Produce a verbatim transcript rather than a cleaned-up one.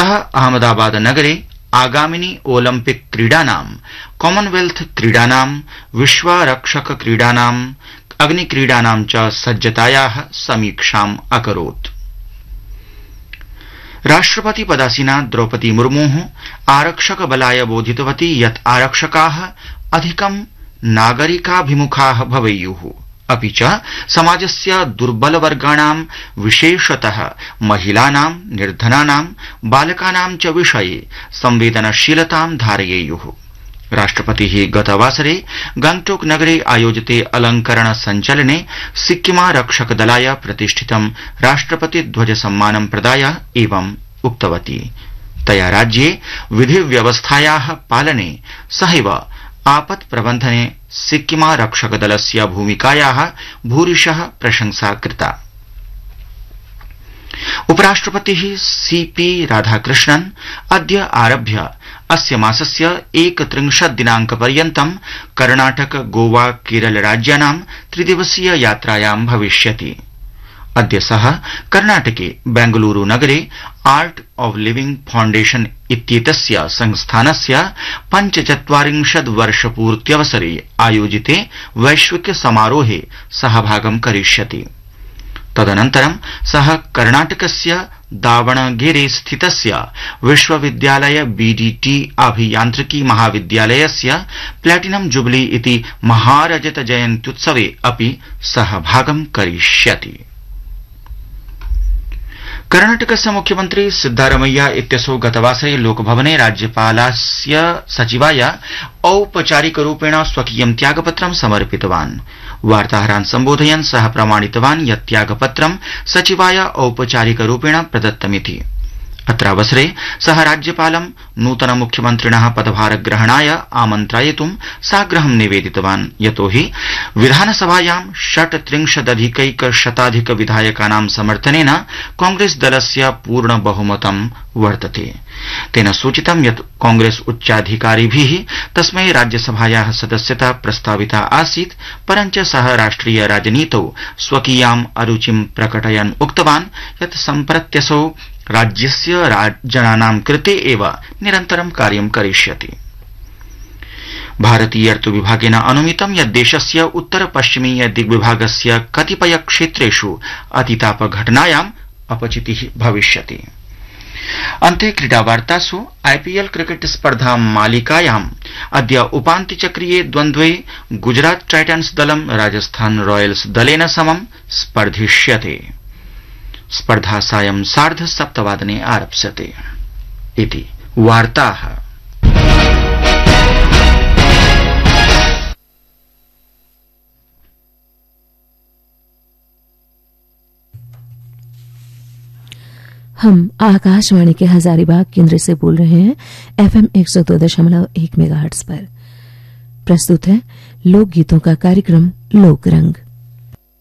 सः अहमदाबाद नगरे आगामिनी Olympic क्रीडानां, Commonwealth क्रीडानां, विश्वारक्षक क्रीडानां, अग्निक्रीडानां च सज्जतायाः समीक्षाम् अकरोत्। राष्ट्रपति पदासीना द्रौपदी मुर्मुः आरक्षक बलाय बोधितवती यत् आरक्षकाः अधिकं नागरिकाभिमुखाः भवेयुः, अपि च समाजस्य दुर्बलवर्गाणां विशेषतः महिलानां, निर्धनानां, बालकानां च विषये संवेदनशीलतां धारयेयुः। राष्ट्रपतिः गतवासरे गंगटोक नगरे आयोजिते अलंकरण संचलने सिक्किमारक्षकदलाय प्रतिष्ठितं राष्ट्रपति ध्वज सम्मानं प्रदाय एवं उक्तवती। तया राज्ये विधि व्यवस्थायाः पालने सहैव आपत् प्रबन्धने सिक्किमारक्षकदलस्य भूमिकायाः भूरिशः प्रशंसा कृता। उपराष्ट्रपतिः सीपी राधाकृष्णन् अद्य आरभ्य अस्य मासस्य एकत्रिंशत् दिनांकपर्यन्तं कर्णाटक, गोवा, केरल राज्यानां त्रिदिवसीय यात्रायां भविष्यति। अद्य सः कर्णाटके बेंगलुरु नगरे आर्ट ऑफ लिविंग फाउंडेशन इत्येतस्य संस्थानस्य पञ्चचत्वारिंशत् वर्षपूर्त्यवसरे आयोजिते वैश्विक समारोहे सहभागं करिष्यति। तदनन्तरं सः कर्णाटकस्य दावणगेरे स्थितस्य विश्वविद्यालय बीडीटी अभियान्त्रिकी महाविद्यालयस्य प्लैटिनम जुबली इति महारजत जयन्त्युत्सवे अपि सहभागं करिष्यति। कर्णाटकस्य मुख्यमन्त्री सिद्धारमैया इत्यसौ गतवासरे लोकभवने राज्यपालस्य सचिवाय औपचारिकरूपेण स्वकीयं त्यागपत्रं समर्पितवान्। वार्ताहरान् सम्बोधयन् सः प्रमाणितवान् यत् त्यागपत्रं सचिवाय औपचारिकरूपेण प्रदत्तमिति। अत्रावसरे सः राज्यपालं नूतन मुख्यमन्त्रिणः पदभारग्रहणाय आमन्त्रयितुं साग्रहं निवेदितवान्, यतोहि विधानसभायां षट्त्रिंशदधिकैकशताधिक विधायकानां समर्थनेन कांग्रेस दलस्य पूर्ण बहुमतं वर्तते। तेन सूचितं यत् कांग्रेस उच्चाधिकारिभिः तस्मै राज्यसभायाः सदस्यता प्रस्ताविता आसीत्, परञ्च सः राष्ट्रिय राजनीतौ स्वकीयाम् अरुचिं प्रकटयन् उक्तवान् यत् सम्प्रत्यसौ राज्यस्य जनानां कृते एव निरन्तरं कार्यं करिष्यति। भारतीय ऋतुविभागेन अनुमितं यत् देशस्य उत्तर पश्चिमीय दिग्विभागस्य कतिपय क्षेत्रेषु अतितापघटनायाम् अपचितिः भविष्यति। अन्ते क्रीडावार्तासु आईपीएल क्रिकेट स्पर्धा मालिकायाम् अद्य उपान्त्यचक्रीये द्वन्द्वे गुजरात टाइटन्स दलं राजस्थान रॉयल्स दलेन समं स्पर्धिष्यते। स्पर्धा सायं सार्ध सप्तवादने आरप्स्यते। इति वार्ताः। हम आकाशवाणी के हजारीबाग केंद्र से बोल रहे हैं एफएम एक सौ दो दशमलव एक मेगाहर्ट्ज पर। प्रस्तुत है लोकगीतों का कार्यक्रम लोकरंग।